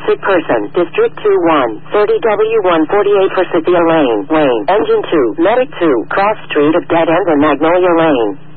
Sick person. District 2-1. 30W148 Forsythia Lane. Engine 2. Medic 2. Cross Street of Dead End and Magnolia Lane.